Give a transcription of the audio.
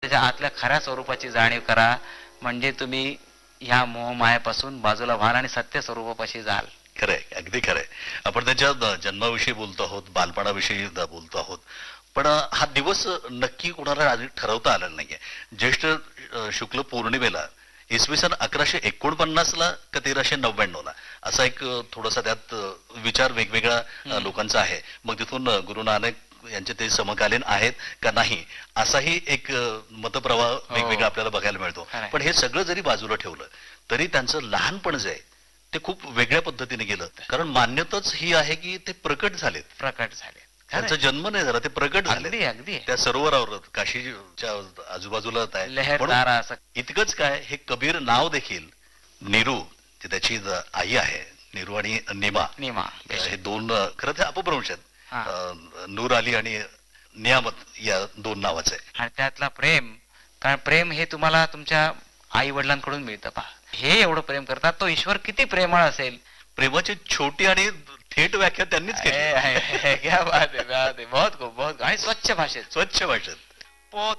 त्याच्या आतल्या खऱ्या स्वरूपाची जाणीव करा, म्हणजे तुम्ही ह्या मोहमायापासून बाजूला व्हाल आणि सत्य स्वरूपापाशी जाल. खरंय, अगदी खरंय. आपण त्याच्या जन्माविषयी बोलतो आहोत, बालपणाविषयी बोलतो आहोत, पण हा दिवस नक्की कोणाला आधी ठरवता आलेला नाहीये. ज्येष्ठ शुक्ल पौर्णिमेला इसवी सन 1149ला का 1399ला असा एक थोडासा त्यात विचार वेगवेगळ्या लोकांचा आहे. मग तिथून गुरु नानक यांचे ते समकालीन आहेत का नाही असाही एक मतप्रवाह वेगवेगळा आपल्याला बघायला मिळतो. पण हे सगळं जरी बाजूला ठेवलं तरी त्यांचं लहानपण जे आहे ते खूप वेगळ्या पद्धतीने गेलं. कारण मान्यताच ही आहे की ते प्रकट झाले. त्यांचा जन्म नाही झाला, ते प्रकट झाले. अगदी त्या सरोवरावर काशीच्या आजूबाजूला इतकंच काय, हे कबीर नाव देखील नीरू त्याची आई आहे, नीरू आणि नीमा हे दोन खरं ते अपभ्रंश आहेत. नूर अली आणि नियामत या दोन नावाचे. आणि त्यातला प्रेम, कारण प्रेम हे तुम्हाला तुमच्या आई वडिलांकडून मिळतं. पहा, हे एवढं प्रेम करतात, तो ईश्वर किती प्रेमळ असेल. प्रेमाची छोटी आणि थेट व्याख्या त्यांनीच केली. बहुत खूप, बहुत आणि स्वच्छ भाषेत पोत